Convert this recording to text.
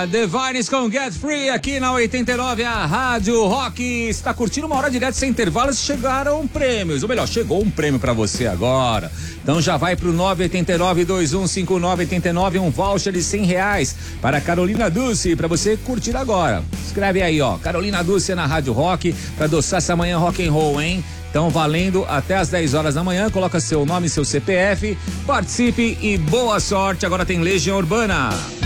The Vines com Get Free aqui na 89, a Rádio Rock. Está curtindo uma hora direta sem intervalos, chegaram prêmios, ou melhor, chegou um prêmio pra você agora. Então já vai pro 989-215989, um voucher de R$100 para Carolina Dulce, pra você curtir agora. Escreve aí, ó, Carolina Dulce na Rádio Rock, pra adoçar essa manhã rock and roll, hein? Então valendo até às 10 horas da manhã, coloca seu nome, seu CPF, participe e boa sorte. Agora tem Legião Urbana.